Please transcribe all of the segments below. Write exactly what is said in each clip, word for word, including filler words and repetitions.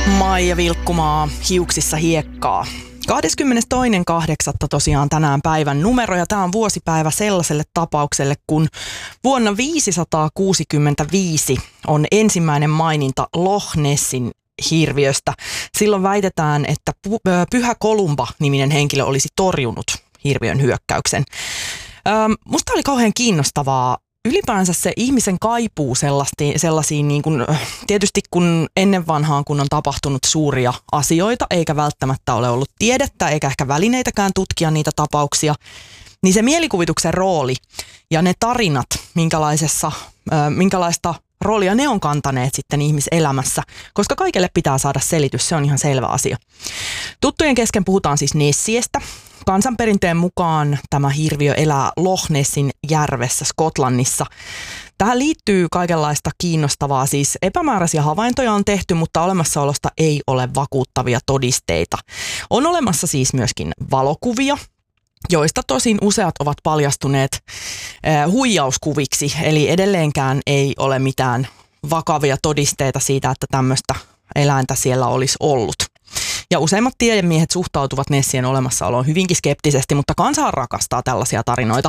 Maija Vilkkumaa, hiuksissa hiekkaa. kahdeskymmenestoinen kahdeksatta tosiaan tänään päivän numero, ja tämä on vuosipäivä sellaiselle tapaukselle, kun vuonna viisisataakuusikymmentäviisi on ensimmäinen maininta Loch Nessin hirviöstä. Silloin väitetään, että Pyhä Kolumba-niminen henkilö olisi torjunut hirviön hyökkäyksen. Ähm, musta oli kauhean kiinnostavaa ylipäänsä se ihmisen kaipuu sellaisiin, niin kuin, tietysti kun ennen vanhaan, kun on tapahtunut suuria asioita, eikä välttämättä ole ollut tiedettä, eikä ehkä välineitäkään tutkia niitä tapauksia, niin se mielikuvituksen rooli ja ne tarinat, minkälaisessa, äh, minkälaista roolia ne on kantaneet sitten ihmiselämässä, koska kaikelle pitää saada selitys, se on ihan selvä asia. Tuttujen kesken puhutaan siis Nessiestä. Kansanperinteen mukaan tämä hirviö elää Loch Nessin järvessä Skotlannissa. Tähän liittyy kaikenlaista kiinnostavaa, siis epämääräisiä havaintoja on tehty, mutta olemassaolosta ei ole vakuuttavia todisteita. On olemassa siis myöskin valokuvia, joista tosin useat ovat paljastuneet eh, huijauskuviksi, eli edelleenkään ei ole mitään vakavia todisteita siitä, että tämmöistä eläintä siellä olisi ollut. Ja useimmat tiedemiehet suhtautuvat Nessien olemassaoloon hyvinkin skeptisesti, mutta kansa rakastaa tällaisia tarinoita.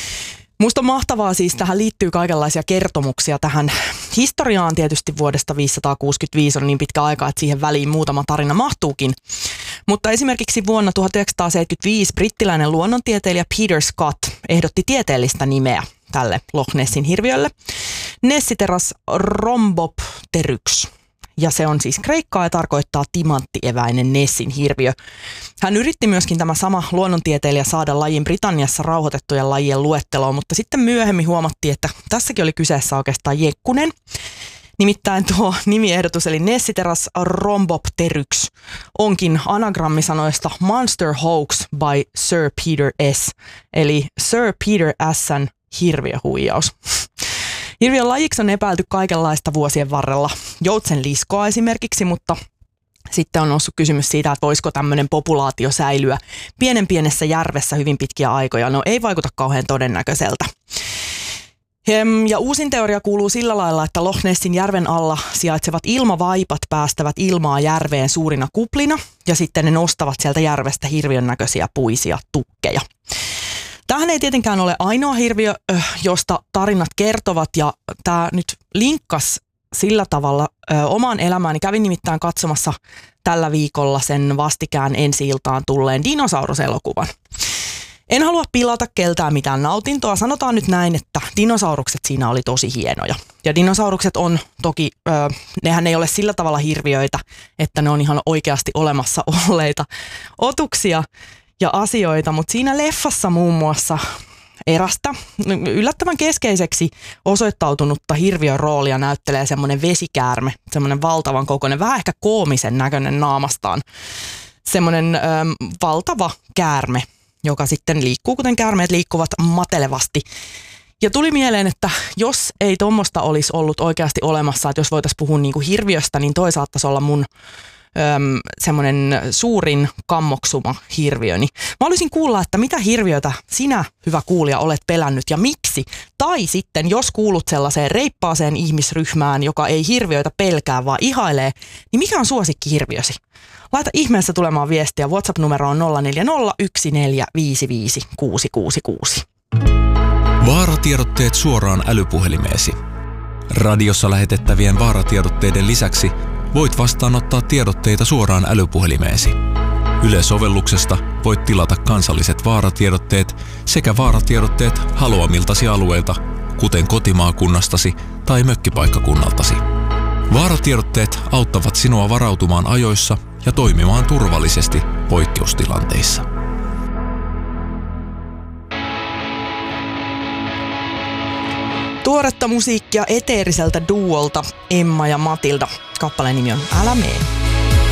Musta on mahtavaa, siis tähän liittyy kaikenlaisia kertomuksia. Tähän historiaan tietysti vuodesta viisisataakuusikymmentäviisi on niin pitkä aika, että siihen väliin muutama tarina mahtuukin. Mutta esimerkiksi vuonna tuhatyhdeksänsataaseitsemänkymmentäviisi brittiläinen luonnontieteilijä Peter Scott ehdotti tieteellistä nimeä tälle Loch Nessin hirviölle. Nessiteras rhombopteryx. Ja se on siis kreikkaa ja tarkoittaa timanttieväinen Nessin hirviö. Hän yritti myöskin tämä sama luonnontieteilijä saada lajin Britanniassa rauhoitettujen lajien luetteloon, mutta sitten myöhemmin huomattiin, että tässäkin oli kyseessä oikeastaan jekkunen. Nimittäin tuo nimiehdotus eli Nessiteras rhombopteryx onkin anagrammisanoista Monster Hoax by Sir Peter S. Eli Sir Peter S:n hirviöhuijaus. Hirviön lajiksi on epäilty kaikenlaista vuosien varrella. Joutsenliskoa esimerkiksi, mutta sitten on noussut kysymys siitä, että voisiko tämmöinen populaatio säilyä pienen pienessä järvessä hyvin pitkiä aikoja. No ei vaikuta kauhean todennäköiseltä. Ja uusin teoria kuuluu sillä lailla, että Loch Nessin järven alla sijaitsevat ilmavaipat päästävät ilmaa järveen suurina kuplina ja sitten ne nostavat sieltä järvestä hirviön näköisiä puisia tukkeja. Tämähän ei tietenkään ole ainoa hirviö, josta tarinat kertovat, ja tämä nyt linkkas sillä tavalla ö, omaan elämääni. Kävin nimittäin katsomassa tällä viikolla sen vastikään ensi-iltaan tulleen dinosauruselokuvan. En halua pilata keltään mitään nautintoa. Sanotaan nyt näin, että dinosaurukset siinä oli tosi hienoja. Ja dinosaurukset on toki, ö, nehän ei ole sillä tavalla hirviöitä, että ne on ihan oikeasti olemassa olleita otuksia ja asioita, mutta siinä leffassa muun muassa erästä yllättävän keskeiseksi osoittautunutta hirviön roolia näyttelee semmoinen vesikäärme, semmoinen valtavan kokoinen, vähän ehkä koomisen näköinen naamastaan, semmoinen ö, valtava käärme, joka sitten liikkuu, kuten käärmeet liikkuvat matelevasti. Ja tuli mieleen, että jos ei tommosta olisi ollut oikeasti olemassa, että jos voitaisiin puhua niin kuin hirviöstä, niin toi saattaisi olla mun Öm, semmoinen suurin kammoksuma hirviöni. Mä haluaisin kuulla, että mitä hirviötä sinä, hyvä kuulija, olet pelännyt ja miksi? Tai sitten, jos kuulut sellaiseen reippaaseen ihmisryhmään, joka ei hirviöitä pelkää, vaan ihailee, niin mikä on suosikkihirviösi? Laita ihmeessä tulemaan viestiä. WhatsApp-numero on nolla neljä nolla yksi neljä viisi viisi kuusi kuusi kuusi. Vaaratiedotteet suoraan älypuhelimeesi. Radiossa lähetettävien vaaratiedotteiden lisäksi voit vastaanottaa tiedotteita suoraan älypuhelimeesi. Yle-sovelluksesta voit tilata kansalliset vaaratiedotteet sekä vaaratiedotteet haluamiltasi alueilta, kuten kotimaakunnastasi tai mökkipaikkakunnaltasi. Vaaratiedotteet auttavat sinua varautumaan ajoissa ja toimimaan turvallisesti poikkeustilanteissa. Tuoretta musiikkia eteeriseltä duolta Emma ja Matilda. Kappaleen nimi on Älä mee.